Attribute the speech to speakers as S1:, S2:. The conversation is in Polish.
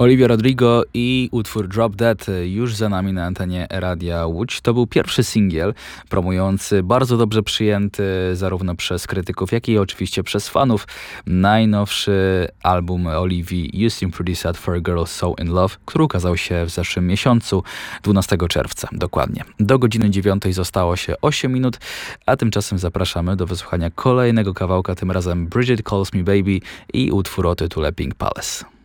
S1: Olivia Rodrigo i utwór Drop Dead już za nami na antenie Radia Łódź. To był pierwszy singiel promujący, bardzo dobrze przyjęty zarówno przez krytyków, jak i oczywiście przez fanów, najnowszy album Olivii You Seem Pretty Sad for a Girl So In Love, który ukazał się w zeszłym miesiącu, 12 czerwca dokładnie. Do godziny 9 zostało się 8 minut, a tymczasem zapraszamy do wysłuchania kolejnego kawałka, tym razem Bridget Calls Me Baby i utwór o tytule Pink Palace.